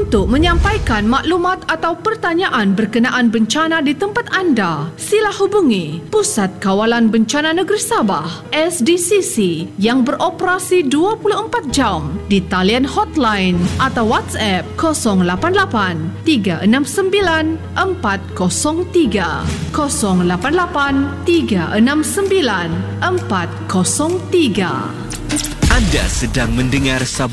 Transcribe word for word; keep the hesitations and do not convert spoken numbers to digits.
Untuk menyampaikan maklumat atau pertanyaan berkenaan bencana di tempat anda, sila hubungi Pusat Kawalan Bencana Negeri Sabah S D C C yang beroperasi dua puluh empat jam di talian hotline atau WhatsApp kosong lapan lapan tiga enam sembilan empat kosong tiga kosong lapan lapan tiga enam sembilan empat kosong tiga. Anda sedang mendengar